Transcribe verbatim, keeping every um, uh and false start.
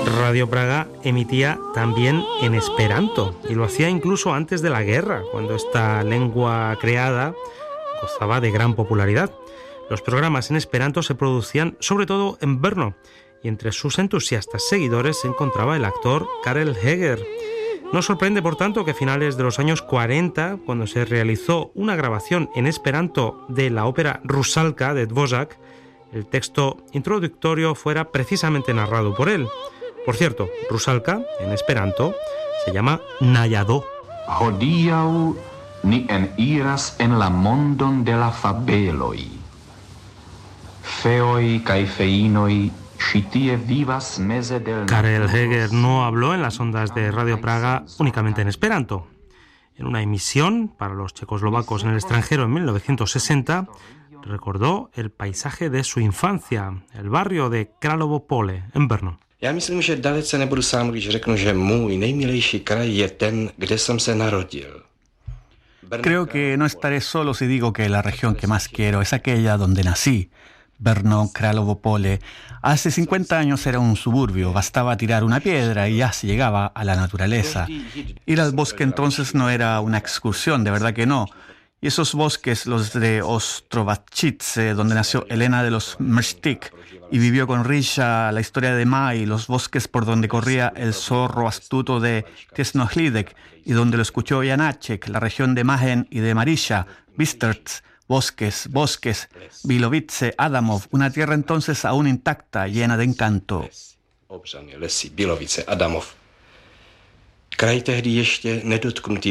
Radio Praga emitía también en esperanto y lo hacía incluso antes de la guerra, cuando esta lengua creada gozaba de gran popularidad. Los programas en esperanto se producían sobre todo en Brno y entre sus entusiastas seguidores se encontraba el actor Karel Heger. No sorprende, por tanto, que a finales de los años cuarenta, cuando se realizó una grabación en esperanto de la ópera Rusalka de Dvořák, el texto introductorio fuera precisamente narrado por él. Por cierto, Rusalka, en esperanto, se llama Najado. Hodiaŭ ni eniras en la mondon de la fabeloj. Feoj kaj feinoj ĉi tie vivas meze del... Karel Heger no habló en las ondas de Radio Praga únicamente en esperanto. En una emisión para los checoslovacos en el extranjero en mil novecientos sesenta, recordó el paisaje de su infancia, el barrio de Královo Pole, en Brno. Já myslím, že dalece nebudu sám, když řeknu, že můj nejmilejší kraj je ten, kde jsem se narodil. Creo que no estaré solo si digo que la región que más quiero es aquella donde nací. Brno, Královo Pole. Hace cincuenta años era un suburbio, bastaba tirar una piedra y ya se llegaba a la naturaleza. Ir al bosque entonces no era una excursión, de verdad que no. Y esos bosques, los de Ostrovačice, donde nació Elena de los Mrstik y vivió con Risha la historia de Mai, los bosques por donde corría el zorro astuto de Tiesnohlídek y donde lo escuchó Janáček, la región de Májen y de Marisha, Bystrc, bosques, bosques, Bilovice, Adamov, una tierra entonces aún intacta, llena de encanto. Obřany lesy, Bilovice, Adamov. Kraj tehdy ještě nedotknutý